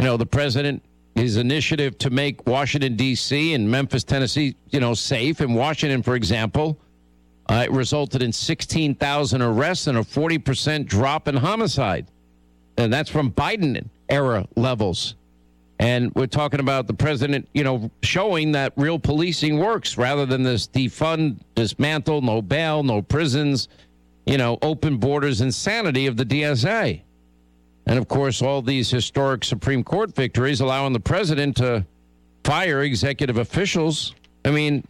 the president, his initiative to make Washington, D.C. and Memphis, Tennessee, safe. In Washington, for example, it resulted in 16,000 arrests and a 40% drop in homicide. And that's from Biden-era levels. And we're talking about the president, showing that real policing works rather than this defund, dismantle, no bail, no prisons, open borders insanity of the DSA. And, of course, all these historic Supreme Court victories allowing the president to fire executive officials. I mean,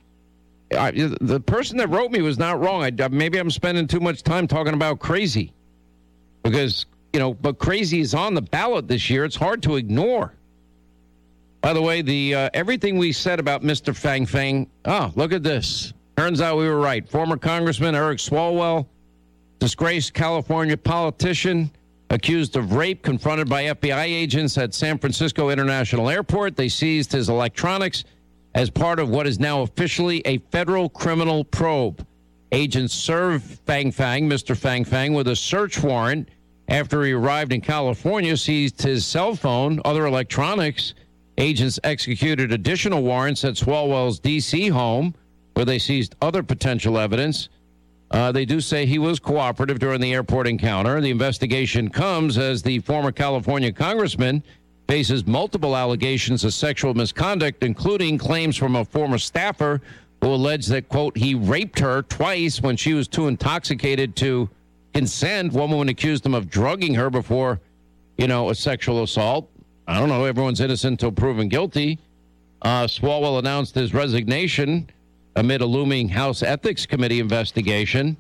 the person that wrote me was not wrong. Maybe I'm spending too much time talking about crazy because, but crazy is on the ballot this year. It's hard to ignore. By the way, everything we said about Mr. Fang Fang, look at this. Turns out we were right. Former Congressman Eric Swalwell, disgraced California politician, accused of rape, confronted by FBI agents at San Francisco International Airport. They seized his electronics as part of what is now officially a federal criminal probe. Agents served Mr. Fang Fang, with a search warrant after he arrived in California, seized his cell phone, other electronics. Agents executed additional warrants at Swalwell's D.C. home, where they seized other potential evidence. They do say he was cooperative during the airport encounter. The investigation comes as the former California congressman faces multiple allegations of sexual misconduct, including claims from a former staffer who alleged that, quote, he raped her twice when she was too intoxicated to consent. One woman accused him of drugging her before, a sexual assault. I don't know. Everyone's innocent until proven guilty. Swalwell announced his resignation amid a looming House Ethics Committee investigation.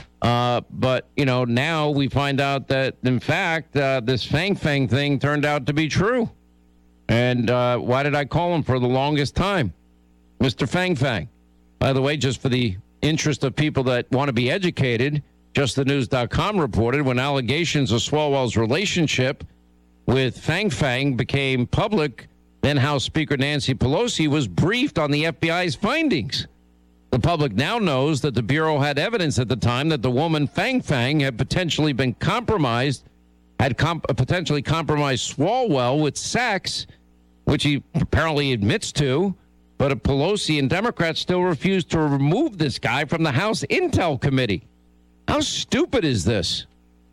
But, now we find out that, in fact, this Fang Fang thing turned out to be true. And why did I call him for the longest time? Mr. Fang Fang. By the way, just for the interest of people that want to be educated, JustTheNews.com reported when allegations of Swalwell's relationship with Fang Fang became public, then House Speaker Nancy Pelosi was briefed on the FBI's findings. The public now knows that the Bureau had evidence at the time that the woman Fang Fang had potentially been compromised, potentially compromised Swalwell with sex, which he apparently admits to, but Pelosi and Democrats still refuse to remove this guy from the House Intel Committee. How stupid is this?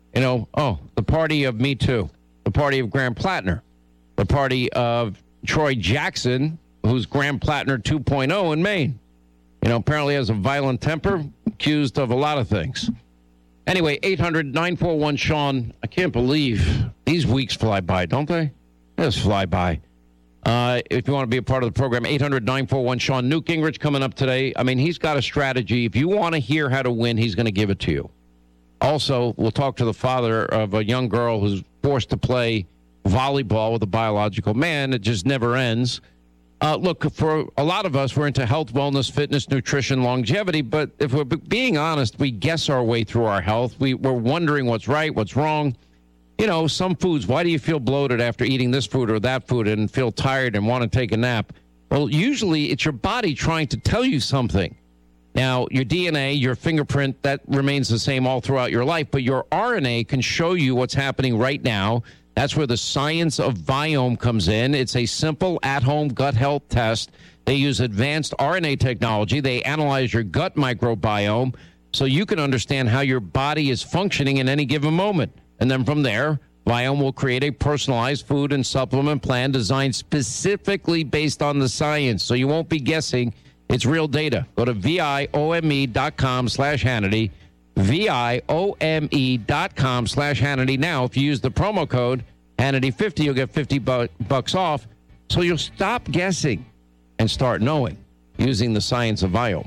The party of Me Too, the party of Graham Plattner, the party of Troy Jackson, who's Graham Plattner 2.0 in Maine. Apparently has a violent temper, accused of a lot of things. Anyway, 800-941-SEAN. I can't believe these weeks fly by, don't they? They just fly by. If you want to be a part of the program, 800-941-SEAN. Newt Gingrich coming up today. I mean, he's got a strategy. If you want to hear how to win, he's going to give it to you. Also, we'll talk to the father of a young girl who's forced to play volleyball with a biological man. It just never ends. Look, for a lot of us, we're into health, wellness, fitness, nutrition, longevity. But if we're being honest, we guess our way through our health. We're wondering what's right, what's wrong. Some foods, why do you feel bloated after eating this food or that food and feel tired and want to take a nap? Well, usually it's your body trying to tell you something. Now, your DNA, your fingerprint, that remains the same all throughout your life. But your RNA can show you what's happening right now. That's where the science of Viome comes in. It's a simple at-home gut health test. They use advanced RNA technology. They analyze your gut microbiome so you can understand how your body is functioning in any given moment. And then from there, Viome will create a personalized food and supplement plan designed specifically based on the science. So you won't be guessing. It's real data. Go to viome.com/Hannity. viome.com/Hannity. Now, if you use the promo code Hannity50, you'll get $50 off. So you'll stop guessing and start knowing using the science of Viome.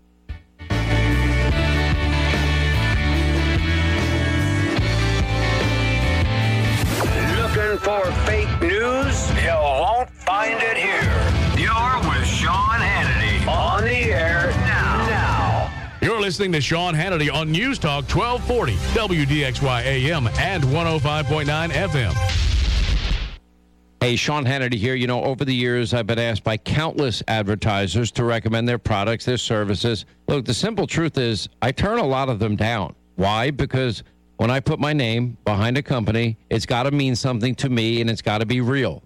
Looking for fake news? You won't find it here. You're with Sean Hannity on the air now. You're listening to Sean Hannity on News Talk 1240, WDXY AM and 105.9 FM. Hey, Sean Hannity here. Over the years, I've been asked by countless advertisers to recommend their products, their services. Look, the simple truth is I turn a lot of them down. Why? Because when I put my name behind a company, it's got to mean something to me and it's got to be real.